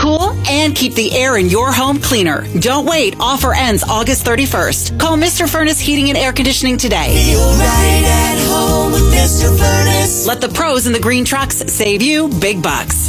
cool and keep the air in your home cleaner. Don't wait. Offer ends August 31st. Call Mr. Furnace Heating and Air Conditioning today. Feel right at home with Mr. Furnace. Let the pros in the green trucks save you big bucks.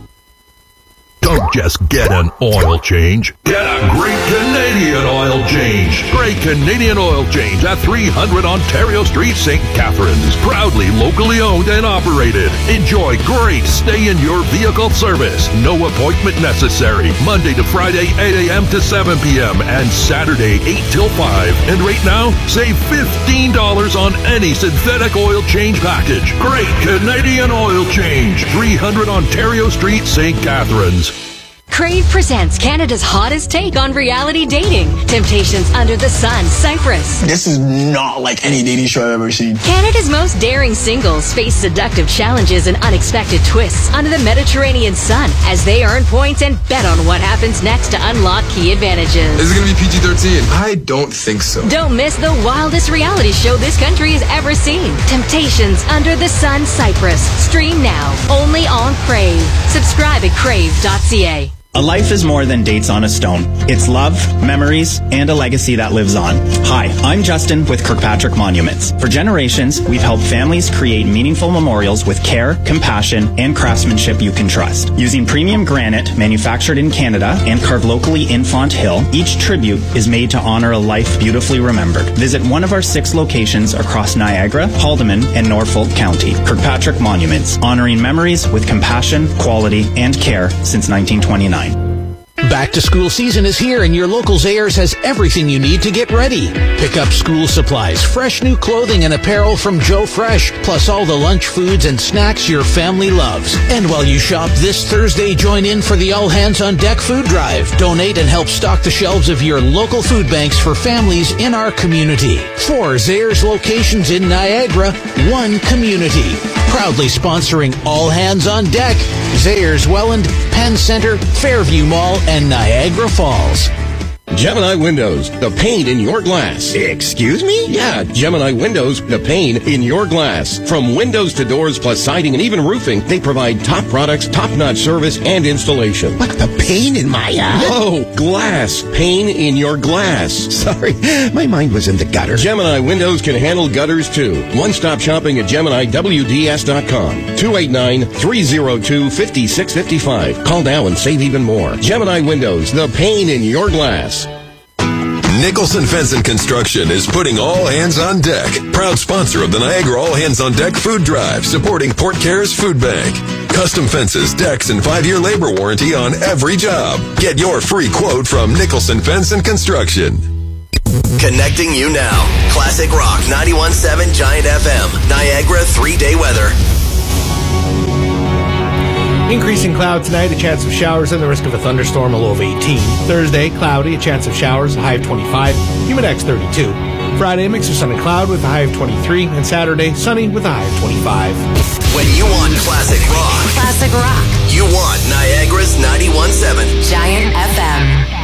Don't just get an oil change. Get a great Canadian oil change. Great Canadian oil change at 300 Ontario Street, St. Catharines. Proudly locally owned and operated. Enjoy great stay-in-your-vehicle service. No appointment necessary. Monday to Friday, 8 a.m. to 7 p.m. and Saturday, 8 till 5. And right now, save $15 on any synthetic oil change package. Great Canadian oil change. 300 Ontario Street, St. Catharines. Crave presents Canada's hottest take on reality dating. Temptations Under the Sun, Cyprus. This is not like any dating show I've ever seen. Canada's most daring singles face seductive challenges and unexpected twists under the Mediterranean sun as they earn points and bet on what happens next to unlock key advantages. Is it going to be PG-13? I don't think so. Don't miss the wildest reality show this country has ever seen. Temptations Under the Sun, Cyprus. Stream now, only on Crave. Subscribe at crave.ca. A life is more than dates on a stone. It's love, memories, and a legacy that lives on. Hi, I'm Justin with Kirkpatrick Monuments. For generations, we've helped families create meaningful memorials with care, compassion, and craftsmanship you can trust. Using premium granite manufactured in Canada and carved locally in Font Hill, each tribute is made to honor a life beautifully remembered. Visit one of our 6 locations across Niagara, Haldimand, and Norfolk County. Kirkpatrick Monuments, honoring memories with compassion, quality, and care since 1929. Back to school season is here, and your local Zayres has everything you need to get ready. Pick up school supplies, fresh new clothing and apparel from Joe Fresh, plus all the lunch foods and snacks your family loves. And while you shop this Thursday, join in for the All Hands on Deck food drive. Donate and help stock the shelves of your local food banks for families in our community. 4 Zayres locations in Niagara, 1 community. Proudly sponsoring All Hands on Deck, Zayres Welland, Penn Center, Fairview Mall, and Niagara Falls. Gemini Windows, the pane in your glass. Excuse me? Yeah, Gemini Windows, the pane in your glass. From windows to doors plus siding and even roofing, they provide top products, top-notch service, and installation. What, the pane in my Oh, glass. Pane in your glass. Sorry, my mind was in the gutter. Gemini Windows can handle gutters too. One-stop shopping at GeminiWDS.com. 289-302-5655. Call now and save even more. Gemini Windows, the pane in your glass. Nicholson Fence and Construction is putting all hands on deck. Proud sponsor of the Niagara All Hands on Deck food drive, supporting Port Care's Food Bank. Custom fences, decks, and 5-year labor warranty on every job. Get your free quote from Nicholson Fence and Construction. Connecting you now. Classic Rock 91.7 Giant FM. Niagara 3-day weather. Increasing cloud tonight, a chance of showers and the risk of a thunderstorm, a low of 18. Thursday, cloudy, a chance of showers, a high of 25. Humidex 32. Friday, a mix of sun and cloud with a high of 23. And Saturday, sunny with a high of 25. When you want classic rock, Classic Rock, you want Niagara's 91.7 Giant FM.